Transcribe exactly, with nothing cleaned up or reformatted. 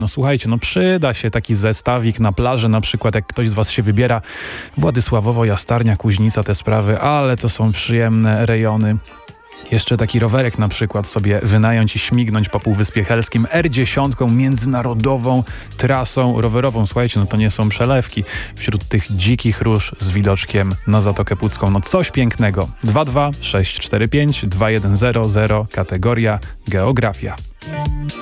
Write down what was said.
No słuchajcie, no przyda się taki zestawik na plażę, na przykład jak ktoś z was się wybiera, Władysławowo, Jastarnia, Kuźnica, te sprawy, ale to są przyjemne rejony. Jeszcze taki rowerek na przykład sobie wynająć i śmignąć po Półwyspie Helskim er dziesięć międzynarodową trasą rowerową. Słuchajcie, no to nie są przelewki. Wśród tych dzikich róż z widoczkiem na Zatokę Pucką, no coś pięknego. dwa dwa sześć cztery pięć dwa jeden zero zero, kategoria geografia.